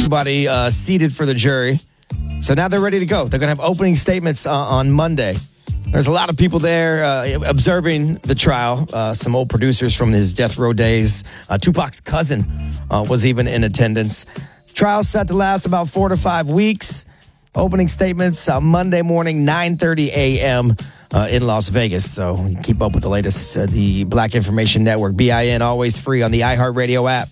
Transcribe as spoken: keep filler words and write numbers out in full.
Everybody uh, seated for the jury. So now they're ready to go. They're going to have opening statements uh, on Monday. There's a lot of people there uh, observing the trial. Uh, some old producers from his death row days. Uh, Tupac's cousin uh, was even in attendance. Trial set to last about four to five weeks. Opening statements uh, Monday morning, nine thirty a.m. Uh, in Las Vegas. So keep up with the latest. Uh, the Black Information Network, B I N, always free on the iHeartRadio app.